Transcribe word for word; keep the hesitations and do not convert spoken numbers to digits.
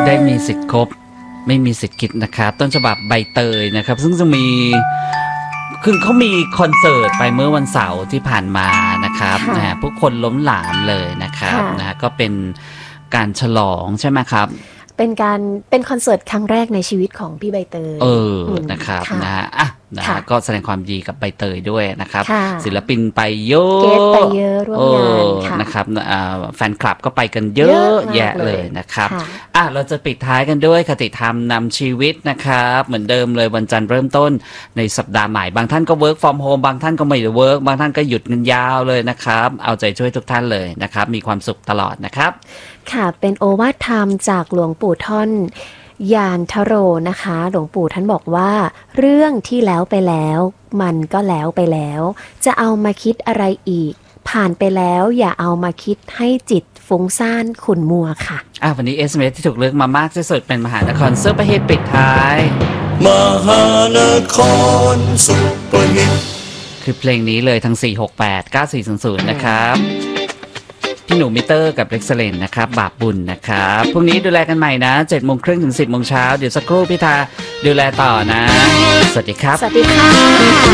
ได้มีสิทธิ์คบไม่มีสิทธิ์คิดนะครับต้นฉบับใบเตยนะครับซึ่งจะมีคือเขามีคอนเสิร์ตไปเมื่อวันเสาร์ที่ผ่านมานะครับนะฮะผู้คนล้มหลามเลยนะครับนะฮะก็เป็นการฉลองใช่ไหมครับเป็นการเป็นคอนเสิร์ตครั้งแรกในชีวิตของพี่ใบเตยเออนะครับนะฮะอ่ะนะฮะก็แสดงความดีกับใบเตยด้วยนะครับศิลปินไปเยอะเกสไปเยอะร่วมงานค่ะนะครับแฟนคลับก็ไปกันเยอะแยะเลยนะครับอ่ะเราจะปิดท้ายกันด้วยคติธรรมนำชีวิตนะครับเหมือนเดิมเลยวันจันทร์เริ่มต้นในสัปดาห์ใหม่บางท่านก็ work from home บางท่านก็ไม่ได้ work บางท่านก็หยุดเงินยาวเลยนะครับเอาใจช่วยทุกท่านเลยนะครับมีความสุขตลอดนะครับค่ะเป็นโอวาทธรรมจากหลวงปู่ท่อนยานทโรนะคะหลวงปู่ท่านบอกว่าเรื่องที่แล้วไปแล้วมันก็แล้วไปแล้วจะเอามาคิดอะไรอีกผ่านไปแล้วอย่าเอามาคิดให้จิตฟุ้งซ่านขุ่นมัวค่ะอ่ะวันนี้ เอส เอ็ม เอส ที่ถูกเลือกมามากที่สุดเป็นมหานครซุปเปอร์ฮิตปิดท้ายมหานครซุปเปอร์ฮิตคือเพลงนี้เลยทั้งสี่ หก แปด เก้า สี่ ศูนย์ ศูนย์นะครับพี่หนูมิเตอร์กับเล็กเซเลนนะครับบาปบุญนะครับพรุ่งนี้ดูแลกันใหม่นะเจ็ดโมงครึ่งถึงสิบโมงเช้าเดี๋ยวสักครู่พี่ทาดูแลต่อนะสวัสดีครับสวัสดีค่ะ